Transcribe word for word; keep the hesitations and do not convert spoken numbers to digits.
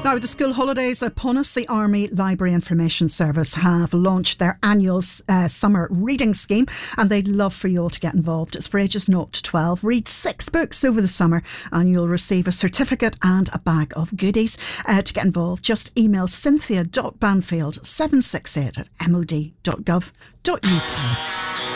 Now, with the school holidays upon us, the Army Library Information Service have launched their annual uh, summer reading scheme, and they'd love for you all to get involved. It's for ages zero to twelve. Read six books over the summer and you'll receive a certificate and a bag of goodies. Uh, to get involved, just email cynthia dot banfield seven six eight at m o d dot gov dot u k.